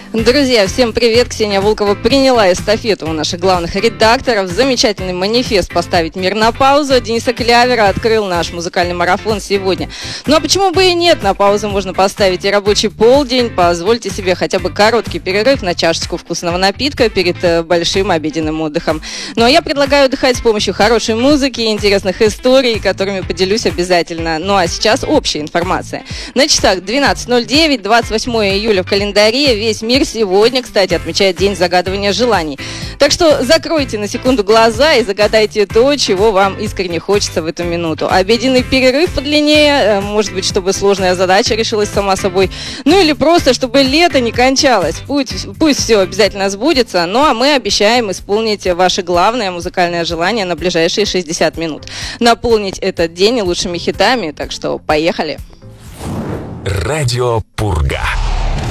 Друзья, всем привет! Ксения Волкова приняла эстафету у наших главных редакторов. Замечательный манифест «Поставить мир на паузу» Дениса Клявера открыл наш музыкальный марафон сегодня. Ну а почему бы и нет? На паузу можно поставить и рабочий полдень. Позвольте себе хотя бы короткий перерыв на чашечку вкусного напитка перед большим обеденным отдыхом. Ну а я предлагаю отдыхать с помощью хорошей музыки и интересных историй, которыми поделюсь обязательно. Ну а сейчас общая информация. На часах 12:09, 28 июля в календаре. Весь мир сегодня, кстати, отмечает День загадывания желаний. Так что закройте на секунду глаза и загадайте то, чего вам искренне хочется в эту минуту. Обеденный перерыв подлиннее, может быть, чтобы сложная задача решилась сама собой, ну или просто, чтобы лето не кончалось. Пусть все обязательно сбудется, ну а мы обещаем исполнить ваше главное музыкальное желание на ближайшие 60 минут. Наполнить этот день лучшими хитами, так что поехали! Радио Пурга.